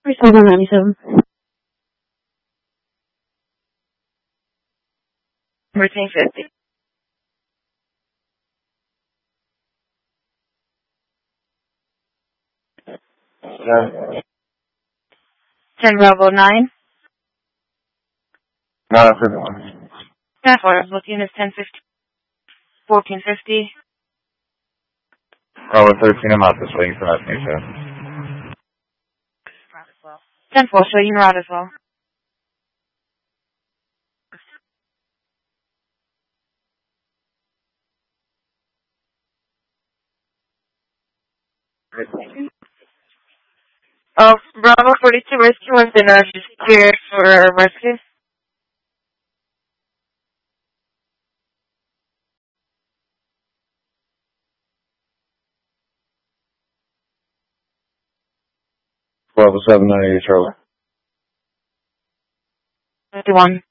Respond on 97. Retain 50. Yeah. 10 Bravo 9. No, that's everyone. 10-4, looking is 1050. 1450. Oh, with 13, I'm out this way, so that's me, sir. 10-4, so you route as well. Bravo 42 rescue has been just cleared for rescue. Bravo 798, Charlie. 51.